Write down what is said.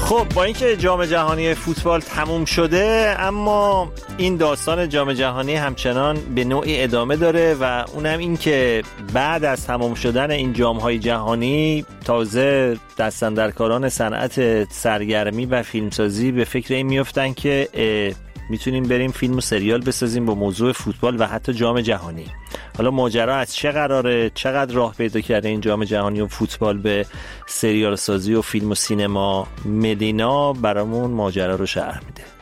خب با اینکه جام جهانی فوتبال تموم شده، اما این داستان جام جهانی همچنان به نوعی ادامه داره و اونم این که بعد از تمام شدن این جام‌های جهانی تازه دستاندرکاران صنعت سرگرمی و فیلمسازی به فکر این میافتن که میتونیم بریم فیلم و سریال بسازیم با موضوع فوتبال و حتی جام جهانی. حالا ماجرا از چه قراره، چقدر راه پیدا کرده این جام جهانی و فوتبال به سریال سازی و فیلم و سینما، مدینا برامون ماجرا رو شرح میده.